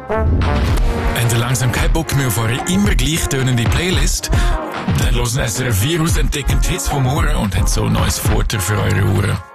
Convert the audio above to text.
Habt ihr langsam keinen Bock mehr auf eure immer gleich tönende Playlist? Dann hören SRF Virus entdecken die Hits vom Ohren und haben so ein neues Futter für eure Ohren.